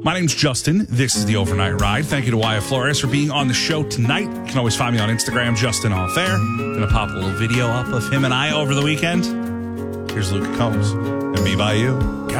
My name's Justin. This is the Overnight Ride. Thank you to Wyatt Flores for being on the show tonight. You can always find me on Instagram, Justin Off Air. Gonna pop a little video up of him and I over the weekend. Here's Luke Combs and Me By You.